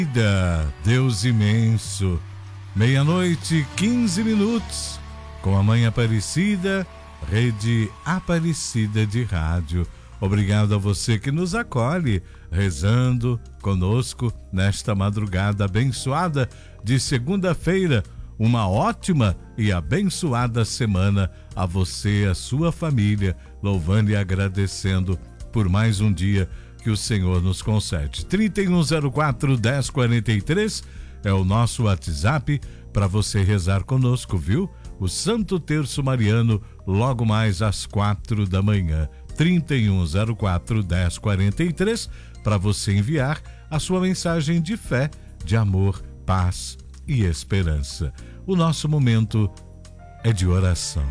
Deus imenso, 00:15, com a Mãe Aparecida, Rede Aparecida de Rádio. Obrigado a você que nos acolhe, rezando conosco nesta madrugada abençoada de segunda-feira. Uma ótima e abençoada semana a você e a sua família, louvando e agradecendo por mais um dia que o Senhor nos concede. 3104-1043 é o nosso WhatsApp para você rezar conosco, viu? O Santo Terço Mariano, logo mais às 4 da manhã. 3104-1043 para você enviar a sua mensagem de fé, de amor, paz e esperança. O nosso momento é de oração.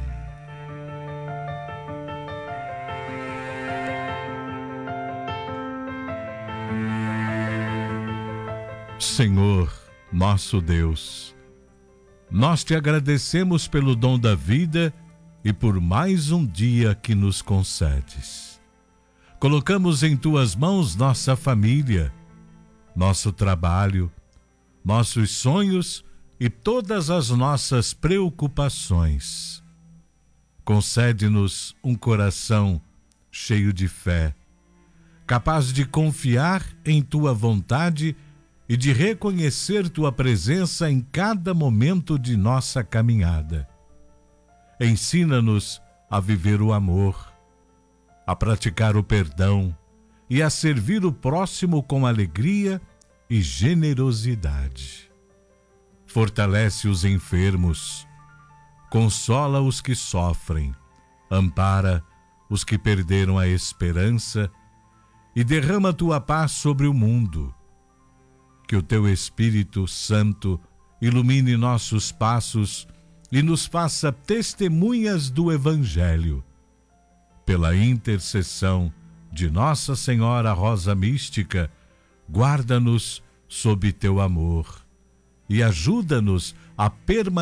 Senhor, nosso Deus, nós te agradecemos pelo dom da vida e por mais um dia que nos concedes. Colocamos em tuas mãos nossa família, nosso trabalho, nossos sonhos e todas as nossas preocupações. Concede-nos um coração cheio de fé, capaz de confiar em tua vontade e de reconhecer tua presença em cada momento de nossa caminhada. Ensina-nos a viver o amor, a praticar o perdão e a servir o próximo com alegria e generosidade. Fortalece os enfermos, consola os que sofrem, ampara os que perderam a esperança e derrama tua paz sobre o mundo. Que o teu Espírito Santo ilumine nossos passos e nos faça testemunhas do Evangelho. Pela intercessão de Nossa Senhora Rosa Mística, guarda-nos sob teu amor e ajuda-nos a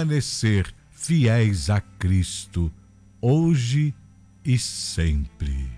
permanecer fiéis a Cristo, hoje e sempre.